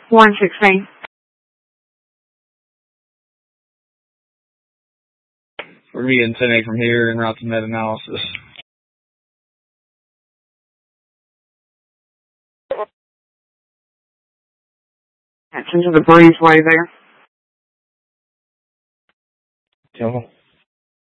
116. We're getting 10-8 from here and route to meta-analysis. That's into the breezeway there. Tell them.